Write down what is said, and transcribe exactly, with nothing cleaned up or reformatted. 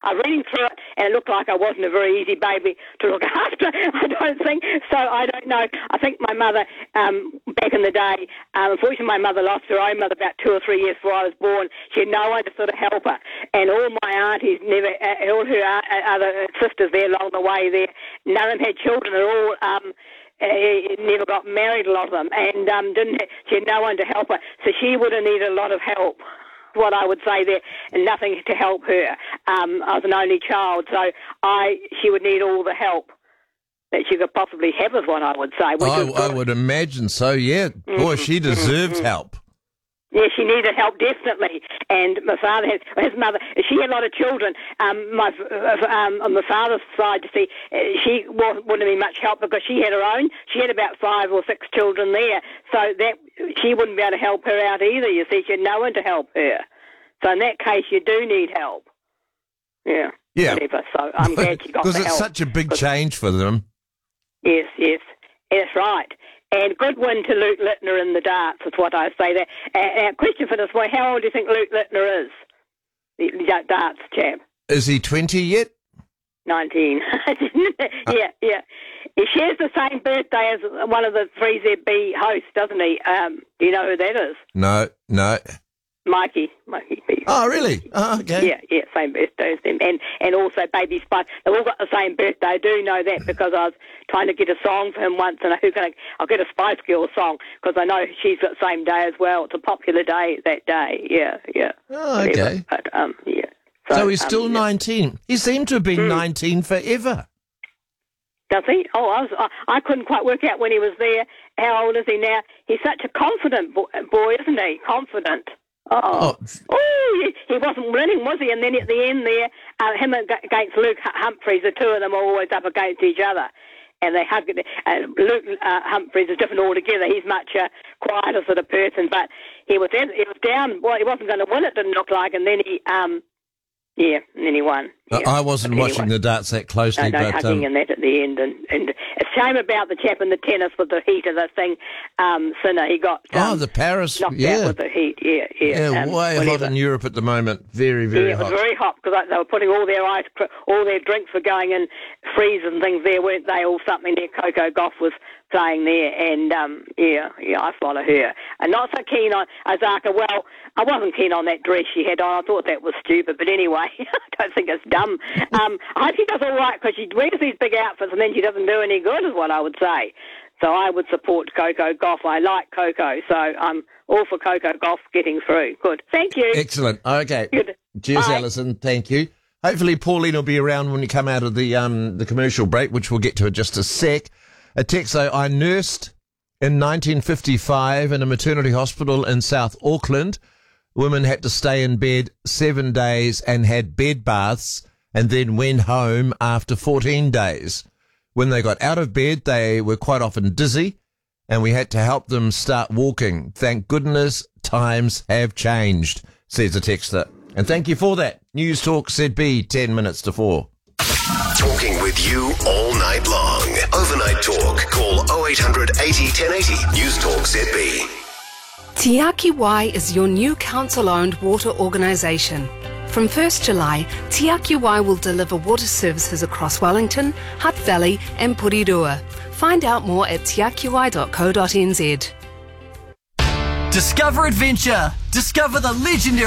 I was reading through it, and it looked like I wasn't a very easy baby to look after, I don't think. So I don't know. I think my mother, um, back in the day, um, unfortunately my mother lost her own mother about two or three years before I was born. She had no one to sort of help her. And all my aunties, never, uh, all her uh, other sisters there along the way there, none of them had children. They're all... Um, Uh, never got married, a lot of them, and um, didn't. She had no one to help her, so she would have needed a lot of help. What I would say there, and nothing to help her. Um, I was an only child, so I she would need all the help that she could possibly have, is what I would say. I, I would imagine so. Yeah, boy, mm-hmm. she deserved mm-hmm. help. Yeah, she needed help, definitely. And my father has, his mother, she had a lot of children. Um, my, um, on my father's side, you see, she wasn't, wouldn't be much help because she had her own. She had about five or six children there. So that she wouldn't be able to help her out either, you see. She had no one to help her. So in that case, you do need help. Yeah. Yeah. Whatever. So I'm glad she got the help. Because it's such a big change for them. Yes, yes. That's right. And good win to Luke Littner in the darts, is what I say there. Uh, uh, question for this boy, how old do you think Luke Littner is? The, the darts chap. Is he twenty yet? nineteen. yeah, yeah. He shares the same birthday as one of the three Z B hosts, doesn't he? Um, do you know who that is? No, no. Mikey. Mikey. Oh, really? Oh, okay. Yeah, yeah, same birthday as them. And, and also Baby Spice. They've all got the same birthday. I do know that because I was trying to get a song for him once, and I, gonna, I'll get a Spice Girls song because I know she's got the same day as well. It's a popular day that day. Yeah, yeah. Oh, okay. But, um, yeah. So, so he's still um, nineteen. Yeah. He seemed to have been mm. nineteen forever. Does he? Oh, I, was, I, I couldn't quite work out when he was there. How old is he now? He's such a confident boy, boy isn't he? Confident. Oh, oh. oh he, he wasn't winning, was he? And then at the end there, uh, him against Luke Humphreys, the two of them are always up against each other. And they hug it. Uh, Luke uh, Humphreys is different altogether. He's much uh, quieter sort of person, but he was, he was down. Well, he wasn't going to win, it didn't look like, and then he... Um, Yeah, and then he won. Yeah. I wasn't okay, watching the darts that closely. No, no, but, hugging um, and that at the end. And, and it's a shame about the chap in the tennis with the heat of the thing, um, Sinner. He got um, oh, the Paris, knocked yeah. out with the heat. Yeah, yeah. Yeah, um, way whatever. hot in Europe at the moment. Very, very yeah, hot. it was very hot because they were putting all their ice, all their drinks were going in freezers and things there, weren't they? All something there. Coco Gauff was playing there, and um, yeah, yeah, I follow her. And not so keen on Osaka. Well, I wasn't keen on that dress she had on. I thought that was stupid, but anyway, I don't think it's dumb. Um, I hope she does all right because she wears these big outfits and then she doesn't do any good, is what I would say. So I would support Coco Gauff. I like Coco, so I'm all for Coco Gauff getting through. Good. Thank you. Excellent. Okay. Good. Cheers, Bye. Alison. Thank you. Hopefully Pauline will be around when we come out of the um the commercial break, which we'll get to in just a sec. A text, so I nursed in nineteen fifty-five in a maternity hospital in South Auckland. Women had to stay in bed seven days and had bed baths and then went home after fourteen days. When they got out of bed, they were quite often dizzy and we had to help them start walking. Thank goodness times have changed, says a texter. And thank you for that. News Talk Z B, ten minutes to four. Talking with you all night long. Overnight Talk. Call oh eight hundred eighty ten eighty. News Talk Z B. Te Aki Wai is your new council-owned water organisation. From first July, Te Aki Wai will deliver water services across Wellington, Hutt Valley and Porirua. Find out more at te aki wai dot co dot n z. Discover adventure. Discover the legendary